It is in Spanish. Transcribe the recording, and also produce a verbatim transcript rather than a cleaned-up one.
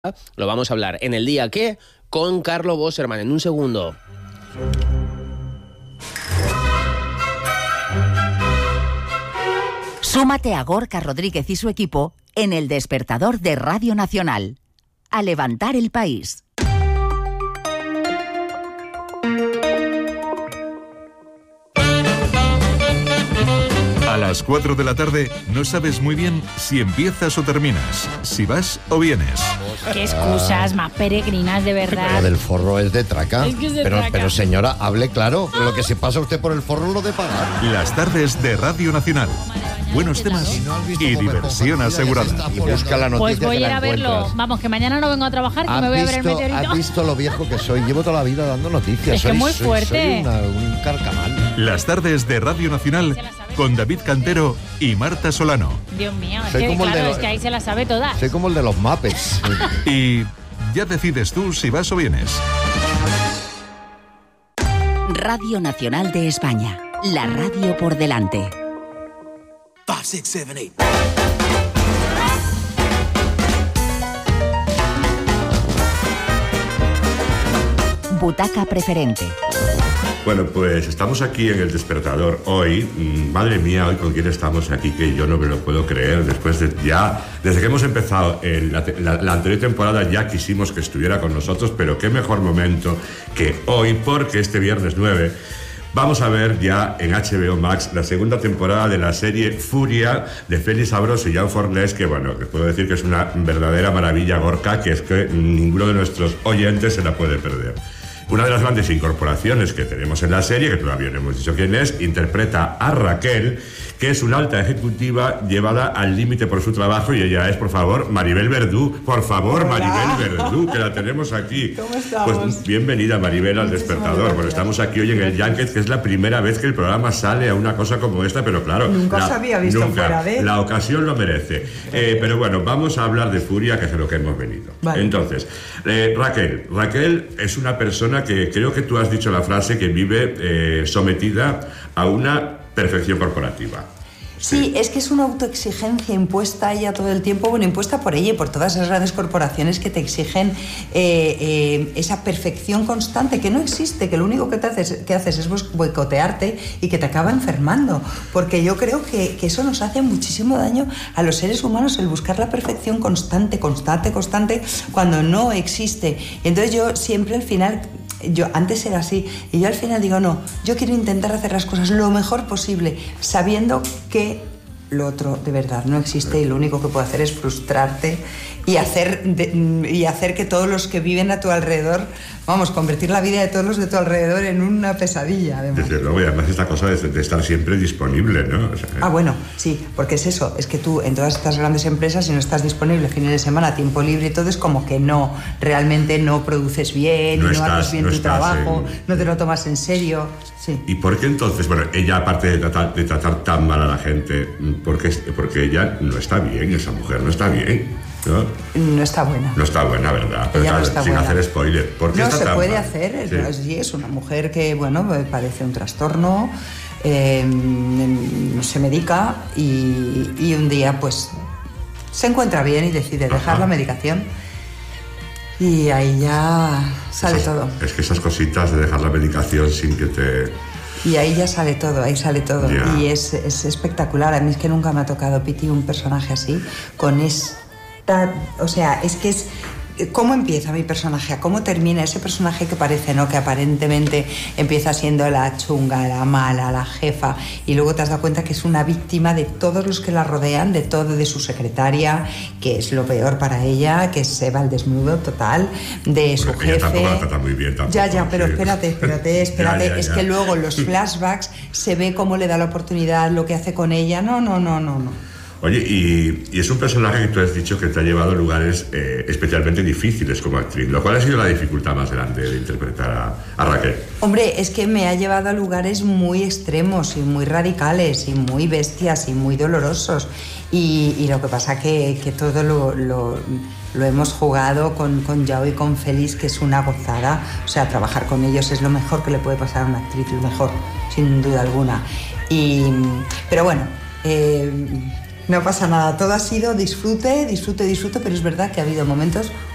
Lo vamos a hablar en el día que con Carlo Bosserman en un segundo. Súmate a Gorka Rodríguez y su equipo en El Despertador de Radio Nacional. A levantar el país. A las cuatro de la tarde no sabes muy bien si empiezas o terminas, si vas o vienes. Qué excusas más peregrinas, de verdad. Lo del forro es de traca. Es que es de pero, traca. pero señora, hable claro. Lo que se pasa usted por el forro lo de pagar. Las tardes de Radio Nacional. Buenos temas y diversión asegurada. Y busca la noticia. Pues voy a que ir la a verlo. encuentras. Vamos, que mañana no vengo a trabajar, que me voy a ver el visto, meteorito. ¿Has visto lo viejo que soy? Llevo toda la vida dando noticias. Es que soy, muy soy- fuerte. Soy una- un carcamal. Las tardes de Radio Nacional con David Cantero y Marta Solano. Dios mío, es Soy que como el claro, de es lo- que ahí se la sabe todas. Soy como el de los Muppets. Y ya decides tú si vas o vienes. Radio Nacional de España. La radio por delante. Five, six, seven, eight. Butaca preferente. Bueno, pues estamos aquí en El Despertador hoy. Mm, Madre mía, hoy con quién estamos aquí, que yo no me lo puedo creer. Después de ya, desde que hemos empezado el- la, la- la anterior temporada ya quisimos que estuviera con nosotros, pero qué mejor momento que hoy, porque este viernes nueve vamos a ver ya en H B O Max la segunda temporada de la serie Furia de Félix Sabros y Jan Fornés, que bueno, que puedo decir que es una verdadera maravilla, Gorka, que es que ninguno de nuestros oyentes se la puede perder. Una de las grandes incorporaciones que tenemos en la serie, que todavía no hemos dicho quién es, interpreta a Raquel, que es una alta ejecutiva llevada al límite por su trabajo, y ella es, por favor, Maribel Verdú. Por favor, Hola. Maribel Verdú, que la tenemos aquí. ¿Cómo estamos? Pues bienvenida, Maribel, al Muchísimas Despertador. Bueno, gracias. estamos aquí hoy en el Yankees, que es la primera vez que el programa sale a una cosa como esta, pero claro... Nunca la- os había visto nunca. fuera de- La ocasión lo merece. Eh, pero bueno, vamos a hablar de Furia, que es a lo que hemos venido. Vale. Entonces, eh, Raquel. Raquel es una persona que creo que tú has dicho la frase que vive eh, sometida a una perfección corporativa. Sí, es que es una autoexigencia impuesta a ella todo el tiempo, bueno, impuesta por ella y por todas esas grandes corporaciones que te exigen eh, eh, esa perfección constante que no existe, que lo único que, te haces, que haces es bos- boicotearte y que te acaba enfermando, porque yo creo que, que eso nos hace muchísimo daño a los seres humanos, el buscar la perfección constante, constante, constante, cuando no existe. Y entonces yo siempre al final... Yo antes era así y yo al final digo no, yo quiero intentar hacer las cosas lo mejor posible, sabiendo que lo otro de verdad no existe y lo único que puedo hacer es frustrarte y hacer, de, y hacer que todos los que viven a tu alrededor, vamos, convertir la vida de todos los de tu alrededor en una pesadilla, además. Desde luego, y además esta cosa de, de estar siempre disponible, ¿no? O sea, Ah, bueno, sí, porque es eso, es que tú en todas estas grandes empresas, si no estás disponible fines de semana, tiempo libre y todo, es como que no, realmente no produces bien, No y no estás- haces bien no tu estás trabajo, en- no te lo tomas en serio, sí. ¿Y por qué entonces, bueno, ella aparte de tratar, de tratar tan mal a la gente, porque, porque ella no está bien, esa mujer no está bien, ¿no? No está buena. No está buena, ¿verdad? Pero Ella no claro, está sin buena. hacer spoiler. ¿Por qué No está se tan puede mal? hacer, es, Sí. es- sí, es una mujer que, bueno, padece un trastorno, eh, no se medica y, y un día, pues, se encuentra bien y decide dejar Ajá. la medicación y ahí ya sale Esas- todo. Es que esas cositas de dejar la medicación sin que te... Y ahí ya sale todo, ahí sale todo. Ya. Y es, es espectacular. A mí es que nunca me ha tocado, Piti, un personaje así, con esta... O sea, es que es... ¿Cómo empieza mi personaje? ¿A cómo termina ese personaje que parece, ¿no? Que aparentemente empieza siendo la chunga, la mala, la jefa, y luego te has dado cuenta que es una víctima de todos los que la rodean, de todo, de su secretaria, que es lo peor para ella, que se va al desnudo total, de su Bueno, ella jefe. tampoco la trata muy bien, tampoco, Ya, ya, pero sí. espérate, espérate, espérate. Ya, ya, es ya. que luego los flashbacks se ve cómo le da la oportunidad, lo que hace con ella. No, no, no, no, no. Oye, y, y es un personaje que tú has dicho que te ha llevado a lugares eh, especialmente difíciles como actriz, lo cual ha sido la dificultad más grande de interpretar a, a Raquel. Hombre, es que me ha llevado a lugares muy extremos y muy radicales y muy bestias y muy dolorosos. Y, y lo que pasa que, que todo lo, lo, lo hemos jugado con, con Yao y con Félix, que es una gozada. O sea, trabajar con ellos es lo mejor que le puede pasar a una actriz, lo mejor, sin duda alguna. Y, pero bueno... Eh, No pasa nada, todo ha sido disfrute, disfrute, disfrute, pero es verdad que ha habido momentos